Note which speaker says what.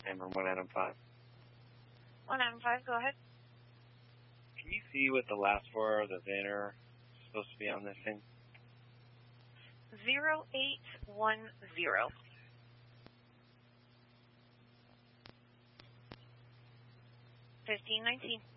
Speaker 1: Number 1 Adam 5.
Speaker 2: 1 Adam 5, go ahead.
Speaker 1: Can you see what the last 4 of the VIN are supposed to be on this thing?
Speaker 2: 0810. 1519.